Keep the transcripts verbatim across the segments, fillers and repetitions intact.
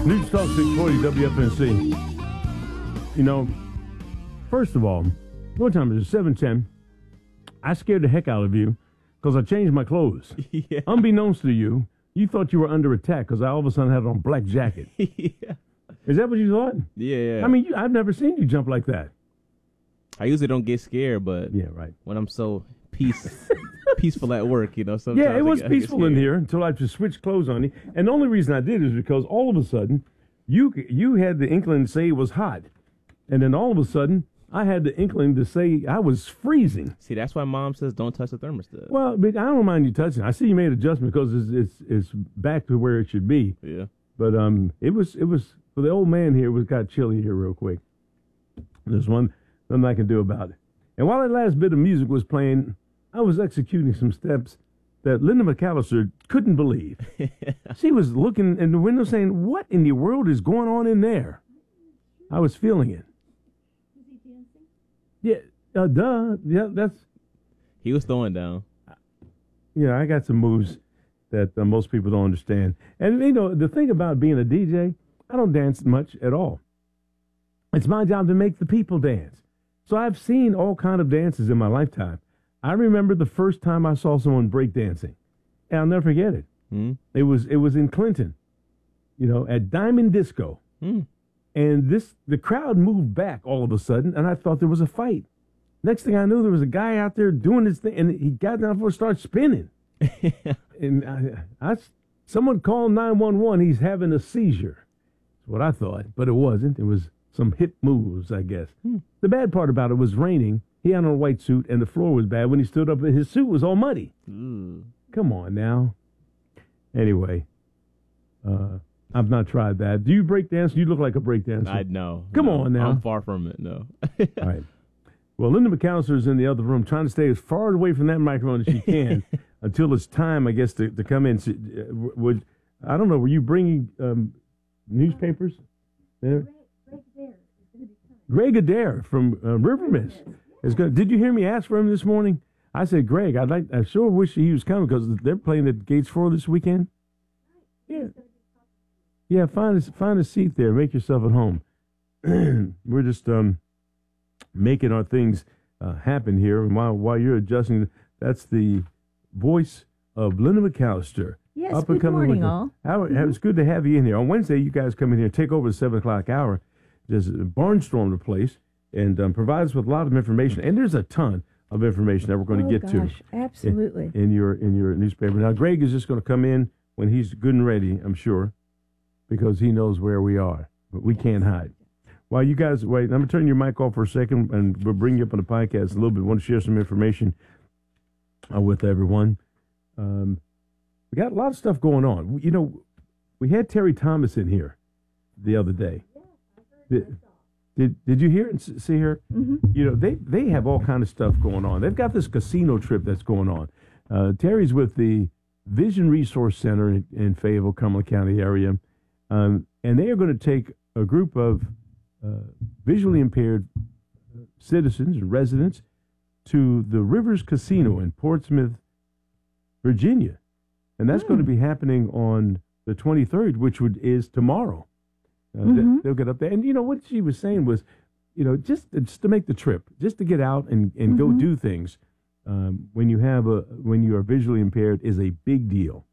News Talk six forty W F N C. You know, first of all, what time is it? seven ten. I scared the heck out of you because I changed my clothes. Yeah. Unbeknownst to you, you thought you were under attack because I all of a sudden had on a black jacket. Yeah. Is that what you thought? Yeah, yeah. I mean, you, I've never seen you jump like that. I usually don't get scared, but Yeah, right. when I'm so peace, peaceful at work, you know, sometimes Yeah, it I was get- I get peaceful in scared. here until I just switched clothes on you. And the only reason I did is because all of a sudden, you you had the inkling to say it was hot. And then all of a sudden, I had the inkling to say I was freezing. See, that's why Mom says don't touch the thermostat. Well, but I don't mind you touching. I see you made adjustment because it's, it's it's back to where it should be. Yeah. But um, it was it was for the old man here. It was got chilly here real quick. There's one nothing I can do about it. And while that last bit of music was playing, I was executing some steps that Linda McAllister couldn't believe. She was looking in the window saying, "What in the world is going on in there?" I was feeling it. Is he dancing? Yeah, uh, duh. Yeah, that's He was throwing down. yeah. I got some moves that uh, most people don't understand. And you know, the thing about being a D J, I don't dance much at all. It's my job to make the people dance. So I've seen all kind of dances in my lifetime. I remember the first time I saw someone break dancing, and I'll never forget it. Hmm? It was it was in Clinton, you know, at Diamond Disco. Hmm. And this the crowd moved back all of a sudden, and I thought there was a fight. Next thing I knew, there was a guy out there doing his thing, and he got down before it started spinning. And I, I, someone called nine one one. He's having a seizure. That's what I thought, but it wasn't. It was some hip moves, I guess. Hmm. The bad part about it was raining. He had on a white suit, and the floor was bad. When he stood up, his suit was all muddy. Ooh. Come on now. Anyway, uh, I've not tried that. Do you break dance? You look like a break dancer. I know. Come No, on now. I'm far from it. No. All right. Well, Linda McAllister is in the other room trying to stay as far away from that microphone as she can until it's time, I guess, to, to come in. So, uh, would I don't know, were you bringing um, newspapers there? Greg, Greg there is going to be coming. Greg Adair from uh, River Mist is going. Did you hear me ask for him this morning? I said, Greg, I'd like. I sure wish he was coming because they're playing at Gates Four this weekend. Yeah, yeah. Find a find a seat there. Make yourself at home. We're just um making our things uh, happen here, and while while you're adjusting, that's the voice of Linda McAllister. Yes, Up and good coming morning, with the- all. How, Mhm. It's good to have you in here. On Wednesday, you guys come in here, take over the seven o'clock hour, just barnstorm the place, and um, provide us with a lot of information. And there's a ton of information that we're going to Oh, get to gosh, absolutely. in your in your newspaper. Now, Greg is just going to come in when he's good and ready, I'm sure, because he knows where we are, but we can't hide. While you guys wait, I'm going to turn your mic off for a second, and we'll bring you up on the podcast a little bit. I want to share some information uh, with everyone. Um, we got a lot of stuff going on. You know, we had Terry Thomas in here the other day. Did, did, did you hear and s- see her? Mhm. You know, they, they have all kind of stuff going on. They've got this casino trip that's going on. Uh, Terry's with the Vision Resource Center in, in Fayetteville, Cumberland County area, um, and they are going to take a group of uh, visually impaired citizens and residents to the Rivers Casino in Portsmouth, Virginia, and that's going to be happening on the twenty-third, which would is tomorrow. Uh, they- Mhm. They'll get up there, and you know what she was saying was, you know, just just to make the trip, just to get out and, and go Mhm. do things. Um, when you have a when you are visually impaired is a big deal,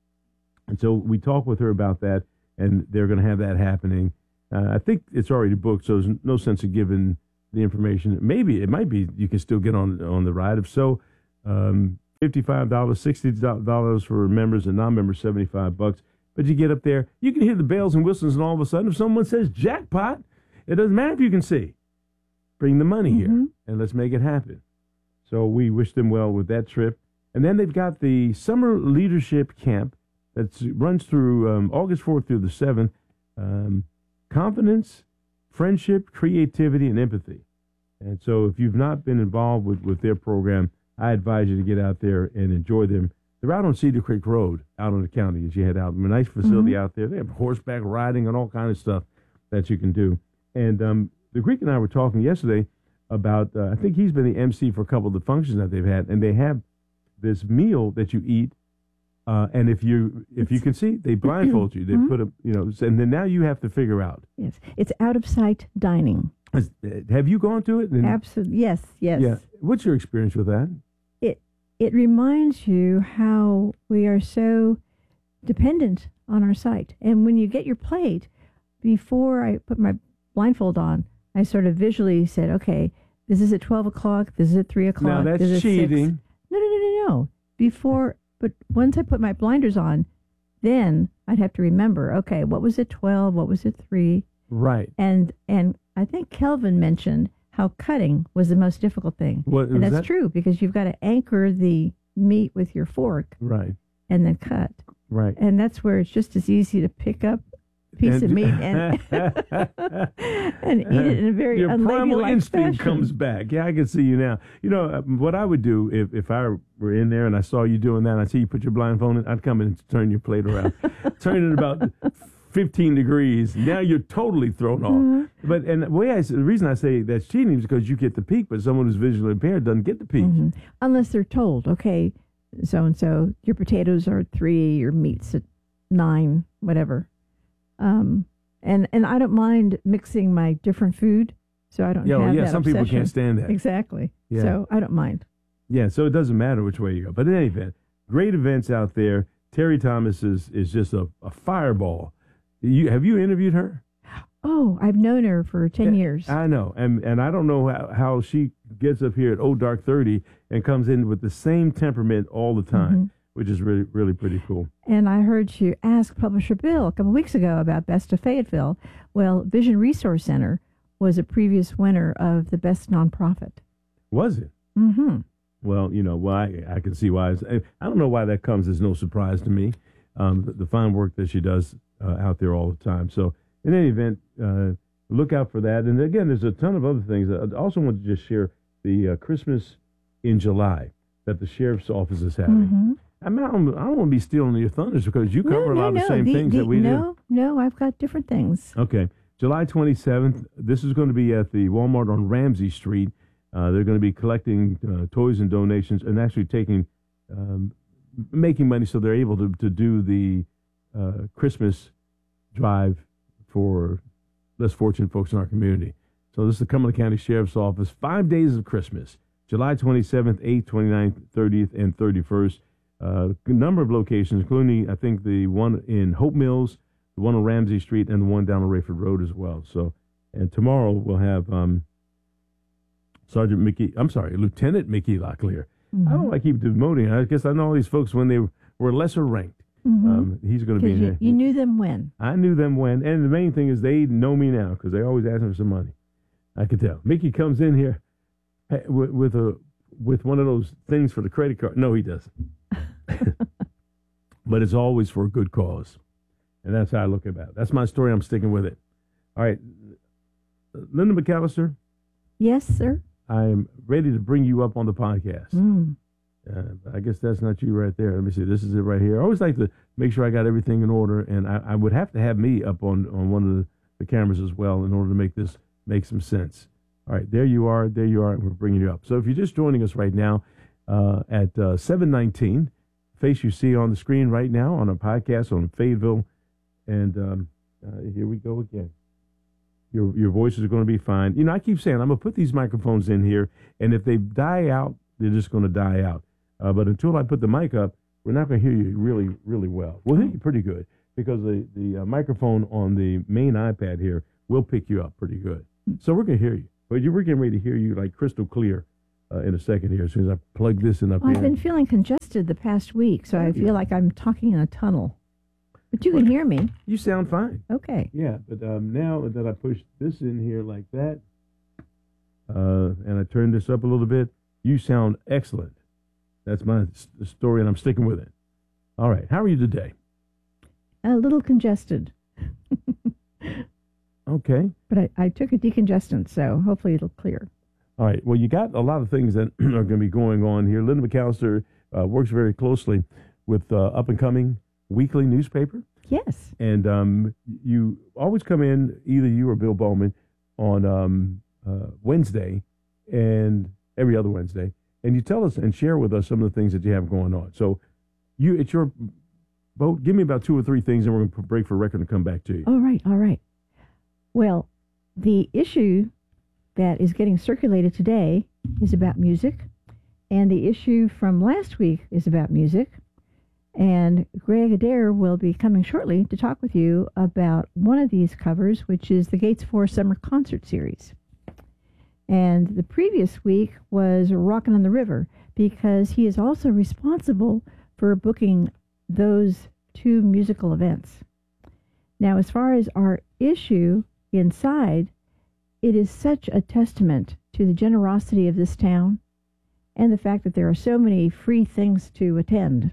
and so we talked with her about that, and they're going to have that happening. Uh, I think it's already booked, so there's no sense of giving the information. Maybe it might be you can still get on on the ride. If so, um, fifty-five dollars, sixty dollars for members and non-members, seventy-five bucks. But you get up there, you can hear the bells and whistles, and all of a sudden, if someone says jackpot, it doesn't matter if you can see. Bring the money here, Mhm. and let's make it happen. So we wish them well with that trip. And then they've got the Summer Leadership Camp that runs through um, August fourth through the seventh. Um, confidence, friendship, creativity, and empathy. And so if you've not been involved with, with their program, I advise you to get out there and enjoy them. They're out on Cedar Creek Road, out in the county as you head out. A nice facility Mhm. out there. They have horseback riding and all kind of stuff that you can do. And um, the Greek and I were talking yesterday about, uh, I think he's been the M C for a couple of the functions that they've had, and they have this meal that you eat Uh, and if you if you can see, they blindfold you. They Mhm. put a you know, and then now you have to figure out. Yes, it's out of sight dining. Has- Have you gone to it? And- Absolutely. Yes. Yes. Yeah. What's your experience with that? It it reminds you how we are so dependent on our sight. And when you get your plate, before I put my blindfold on, I sort of visually said, okay, this is at twelve o'clock, this is at three o'clock. Now that's this is at six. cheating. No, no, no, no, no. Before, but once I put my blinders on, then I'd have to remember, okay, what was at twelve, what was at three? Right. And and I think Kelvin mentioned how cutting was the most difficult thing. What and was that's that? true, because you've got to anchor the meat with your fork Right. and then cut. Right. And that's where it's just as easy to pick up a piece And- of meat and and eat it in a very Your primal unladylike instinct fashion. comes back. Yeah, I can see you now. You know, uh, what I would do if, if I were in there and I saw you doing that, and I see you put your blindfold in, I'd come in and turn your plate around. Turn it about fifteen degrees. Now you're totally thrown off. Mm-hmm. But and the way I, s- the reason I say that's cheating is because you get the peak, but someone who's visually impaired doesn't get the peak. Mhm. Unless they're told, okay, so and so, your potatoes are at three, your meat's at nine, whatever. Um, and and I don't mind mixing my different food, so I don't Yeah, well, have yeah. that Some people obsession. can't stand that. Exactly. Yeah. So I don't mind. Yeah, so it doesn't matter which way you go. But in any event, great events out there. Terry Thomas is, is just a, a fireball. You have you interviewed her? Oh, I've known her for ten Yeah, years. I know, and and I don't know how, how she gets up here at Oh Dark thirty and comes in with the same temperament all the time, Mhm. which is really really pretty cool. And I heard you ask Publisher Bill a couple of weeks ago about Best of Fayetteville. Well, Vision Resource Center was a previous winner of the Best Nonprofit. Was it? Mm-hmm. Well, you know, well, I, I can see why. It's, I don't know why that comes as no surprise to me. Um, the, the fine work that she does uh, out there all the time. So, in any event, uh, look out for that. And again, there's a ton of other things. I also want to just share the uh, Christmas in July that the sheriff's office is having. Mm-hmm. I'm not, I don't want to be stealing your thunders because you cover a lot of the same things that we do. No, no, I've got different things. Okay. July twenty-seventh, this is going to be at the Walmart on Ramsey Street. Uh, they're going to be collecting uh, toys and donations and actually taking, um, making money so they're able to, to do the uh, Christmas drive for less fortunate folks in our community. So this is the Cumberland County Sheriff's Office. Five days of Christmas, July twenty-seventh, eighth, twenty-ninth, thirtieth, and thirty-first. Uh, a number of locations, including, I think, the one in Hope Mills, the one on Ramsey Street, and the one down on Rayford Road as well. So, and tomorrow we'll have um, Sergeant Mickey, I'm sorry, Lieutenant Mickey Locklear. Mm-hmm. I don't know why I keep demoting. I guess I know all these folks when they were lesser ranked. Mhm. Um, he's going to be in you, here. you knew them when? I knew them when, and the main thing is they know me now because they always ask me for some money. I could tell. Mickey comes in here eh, with, with a with one of those things for the credit card. No, he doesn't. But it's always for a good cause, and that's how I look at it. That's my story. I'm sticking with it. All right, Linda McAllister, Yes, sir. I'm ready to bring you up on the podcast. Mm. Uh, I guess that's not you right there. Let me see. This is it right here. I always like to make sure I got everything in order, and I, I would have to have me up on, on one of the, the cameras as well in order to make this make some sense. All right, there you are. There you are. We're bringing you up. So if you're just joining us right now uh, at uh, seven nineteen, face you see on the screen right now on a podcast on Fayetteville, and um, uh, here we go again. Your your voices are going to be fine. You know, I keep saying I'm going to put these microphones in here, and if they die out, they're just going to die out. Uh, but until I put the mic up, we're not going to hear you really, really well. We'll hear you pretty good because the, the uh, microphone on the main iPad here will pick you up pretty good. So we're going to hear you. But you, we're getting ready to hear you like crystal clear uh, in a second here as soon as I plug this in up Well, here. I've been feeling congested the past week, so I Yeah. feel like I'm talking in a tunnel. But you can hear me. You sound fine. Okay. Yeah, but um, now that I push this in here like that, uh, and I turn this up a little bit, you sound excellent. That's my s- story, and I'm sticking with it. All right, how are you today? A little congested. Okay. But I, I took a decongestant, so hopefully it'll clear. All right. Well, you got a lot of things that are going to be going on here. Linda McAllister uh, works very closely with uh, Up and Coming Weekly newspaper, Yes. and um, you always come in, either you or Bill Bowman, on um, uh, Wednesday and every other Wednesday, and you tell us and share with us some of the things that you have going on. So, you it's your Bo, give me about two or three things, and we're going to break for a record and come back to you. All right, all right. Well, the issue that is getting circulated today is about music, and the issue from last week is about music. And Greg Adair will be coming shortly to talk with you about one of these covers, which is the Gates Four Summer Concert Series. And the previous week was Rockin' on the River, because he is also responsible for booking those two musical events. Now, as far as our issue inside, it is such a testament to the generosity of this town and the fact that there are so many free things to attend.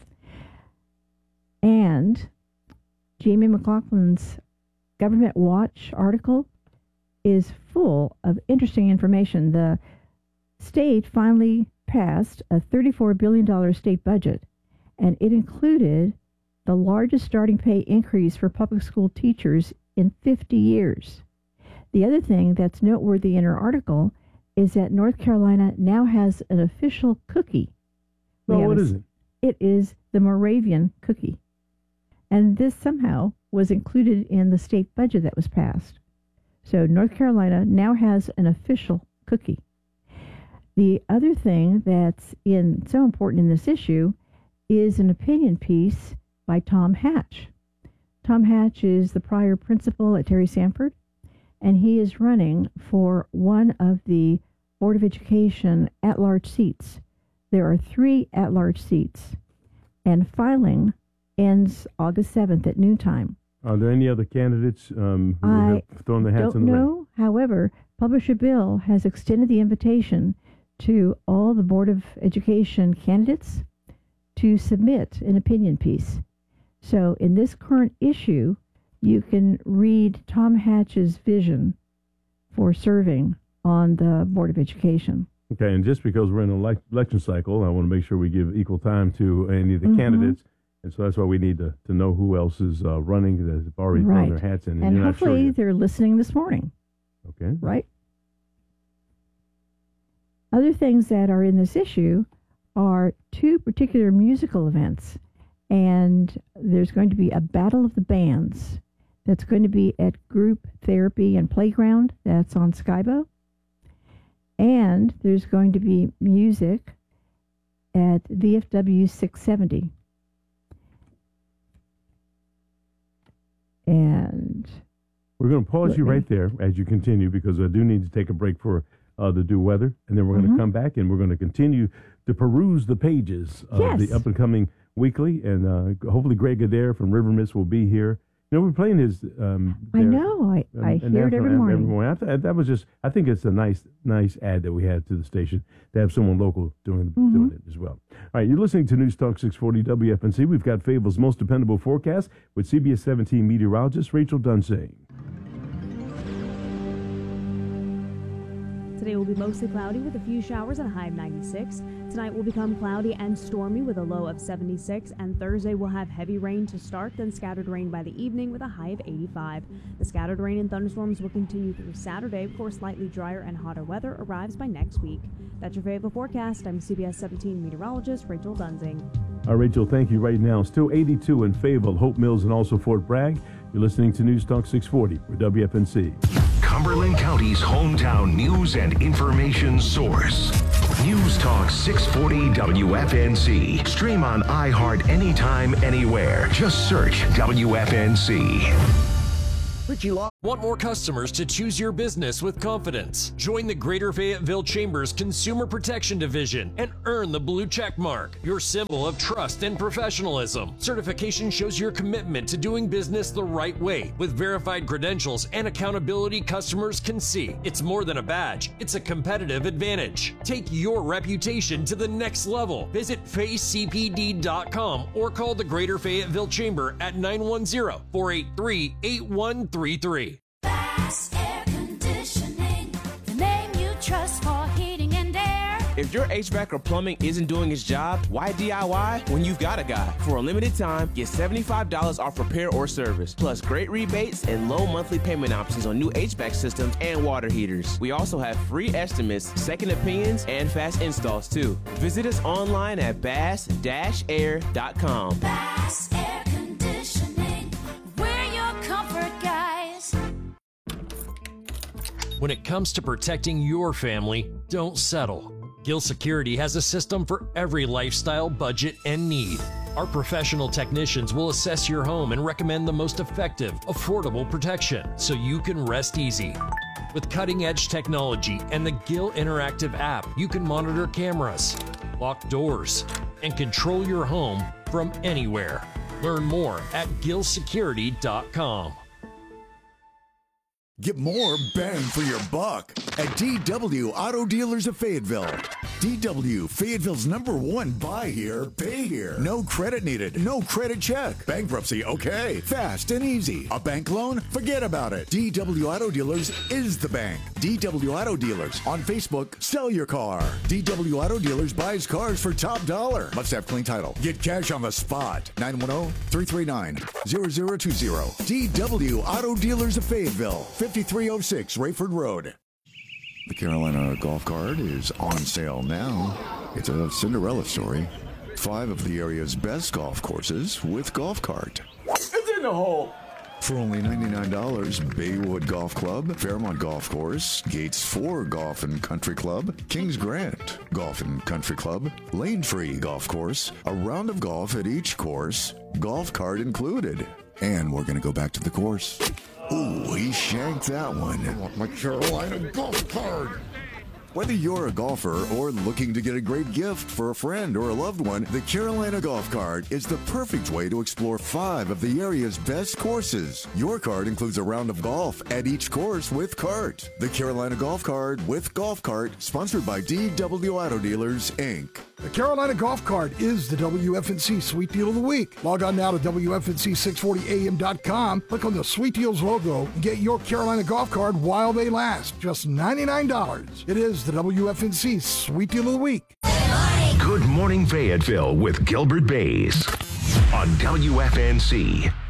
And Jamie McLaughlin's Government Watch article is full of interesting information. The state finally passed a thirty-four billion dollars state budget, and it included the largest starting pay increase for public school teachers in fifty years. The other thing that's noteworthy in her article is that North Carolina now has an official cookie. Well, what is it? It is the Moravian cookie. And this somehow was included in the state budget that was passed. So North Carolina now has an official cookie. The other thing that's in so important in this issue is an opinion piece by Tom Hatch. Tom Hatch is the prior principal at Terry Sanford, and he is running for one of the Board of Education at-large seats. There are three at-large seats, and filing ends August seventh at noontime. Are there any other candidates um, who I have thrown their hats don't in the ring? know. However, Publisher Bill has extended the invitation to all the Board of Education candidates to submit an opinion piece. So in this current issue, you can read Tom Hatch's vision for serving on the Board of Education. Okay, and just because we're in an elec- election cycle, I want to make sure we give equal time to any of the Mm-hmm. candidates. And so that's why we need to, to know who else is uh, running that have already Right. thrown their hats in. And, And you're not hopefully sure yet. they're listening this morning, Okay. right? Other things that are in this issue are two particular musical events. And there's going to be a Battle of the Bands that's going to be at Group Therapy and Playground. That's on Skybo. And there's going to be music at V F W six seventy. And We're going to pause Let you me- right there as you continue, because I do need to take a break for uh, to do weather, and then we're going to Mhm. come back and we're going to continue to peruse the pages of Yes. the up and coming weekly, and uh, hopefully Greg Adair from River Mist will be here. You know, we're playing his. Um, I their- know, I, um, I an hear it anthem every ad- morning. Every morning. I th- that was just. I think it's a nice, nice ad that we had to the station to have someone local doing Mhm. doing it as well. All right, you're listening to News Talk six forty W F N C. We've got Fable's most dependable forecast with C B S seventeen meteorologist Rachel Dunsing. Today will be mostly cloudy with a few showers and a high of ninety-six. Tonight will become cloudy and stormy with a low of seventy-six, and Thursday will have heavy rain to start, then scattered rain by the evening with a high of eighty-five. The scattered rain and thunderstorms will continue through Saturday before slightly drier and hotter weather arrives by next week. That's your Fable forecast. I'm C B S seventeen meteorologist Rachel Dunsing. All right, Rachel, thank you. Right now, still eighty-two in Fable, Hope Mills, and also Fort Bragg. You're listening to News Talk six forty for W F N C. Cumberland County's hometown news and information source. News Talk six forty W F N C. Stream on iHeart anytime, anywhere. Just search W F N C. Richie Law. Want more customers to choose your business with confidence? Join the Greater Fayetteville Chamber's Consumer Protection Division and earn the blue check mark, your symbol of trust and professionalism. Certification shows your commitment to doing business the right way. With verified credentials and accountability customers can see. It's more than a badge, it's a competitive advantage. Take your reputation to the next level. Visit Fay C P D dot com or call the Greater Fayetteville Chamber at nine one zero, four eight three, eight one three three. Bass Air Conditioning, the name you trust for heating and air. If your H V A C or plumbing isn't doing its job, why D I Y when you've got a guy? For a limited time, get seventy-five dollars off repair or service, plus great rebates and low monthly payment options on new H V A C systems and water heaters. We also have free estimates, second opinions, and fast installs too. Visit us online at bass dash air dot com. Bass Air When it comes to protecting your family, don't settle. Gill Security has a system for every lifestyle, budget, and need. Our professional technicians will assess your home and recommend the most effective, affordable protection so you can rest easy. With cutting-edge technology and the Gill Interactive app, you can monitor cameras, lock doors, and control your home from anywhere. Learn more at gill security dot com. Get more bang for your buck at D W Auto Dealers of Fayetteville. D W, Fayetteville's number one buy here, pay here. No credit needed, no credit check. Bankruptcy, okay. Fast and easy. A bank loan? Forget about it. D W Auto Dealers is the bank. D W Auto Dealers. On Facebook, sell your car. D W Auto Dealers buys cars for top dollar. Must have clean title. Get cash on the spot. nine one zero, three three nine, zero zero two zero. D W Auto Dealers of Fayetteville. fifty-three oh six Rayford Road. The Carolina Golf Cart is on sale now. It's a Cinderella story. Five of the area's best golf courses with Golf Cart. It's in the hole. For only ninety-nine dollars, Baywood Golf Club, Fairmont Golf Course, Gates four Golf and Country Club, Kings Grant Golf and Country Club, Lane Tree Golf Course, a round of golf at each course, Golf Cart included. And we're going to go back to the course. Ooh, he shanked that one. I want my Carolina Golf Cart. Whether you're a golfer or looking to get a great gift for a friend or a loved one, the Carolina Golf Cart is the perfect way to explore five of the area's best courses. Your cart includes a round of golf at each course with cart. The Carolina Golf Cart with Golf Cart, sponsored by D W Auto Dealers, Incorporated. The Carolina Golf Cart is the W F N C Sweet Deal of the Week. Log on now to W F N C six forty A M dot com, click on the Sweet Deals logo, and get your Carolina Golf Cart while they last. Just ninety-nine dollars. It is the W F N C Sweet Deal of the Week. Good Morning Fayetteville with Gilbert Bays on W F N C.